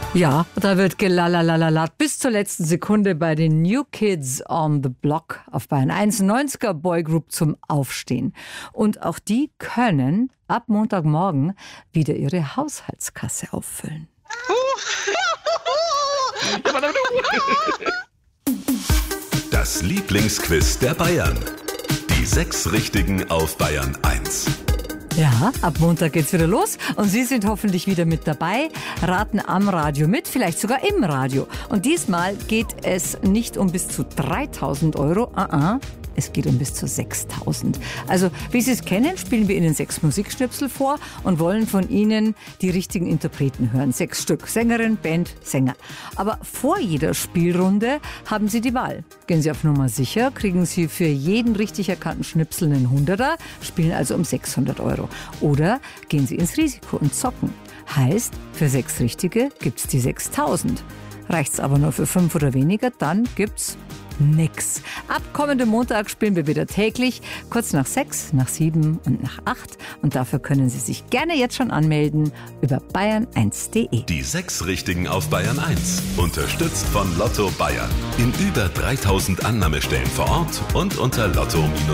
Ja, da wird gelalalalat bis zur letzten Sekunde bei den New Kids on the Block auf Bayern 1, 90er Boygroup zum Aufstehen. Und auch die können ab Montagmorgen wieder ihre Haushaltskasse auffüllen. Das Lieblingsquiz der Bayern. Die 6 Richtigen auf Bayern 1. Ja, ab Montag geht's wieder los und Sie sind hoffentlich wieder mit dabei, raten am Radio mit, vielleicht sogar im Radio. Und diesmal geht es nicht um bis zu 3.000 Euro, es geht um bis zu 6.000. Also, wie Sie es kennen, spielen wir Ihnen 6 Musikschnipsel vor und wollen von Ihnen die richtigen Interpreten hören. 6 Stück, Sängerin, Band, Sänger. Aber vor jeder Spielrunde haben Sie die Wahl. Gehen Sie auf Nummer sicher, kriegen Sie für jeden richtig erkannten Schnipsel einen 100er, spielen also um 600 Euro. Oder gehen Sie ins Risiko und zocken. Heißt, für 6 Richtige gibt's die 6.000. Reicht's aber nur für 5 oder weniger, dann gibt's nix. Ab kommendem Montag spielen wir wieder täglich, kurz nach 6, nach 7 und nach 8. Und dafür können Sie sich gerne jetzt schon anmelden über bayern1.de. Die 6 Richtigen auf Bayern 1. Unterstützt von Lotto Bayern. In über 3.000 Annahmestellen vor Ort und unter lotto-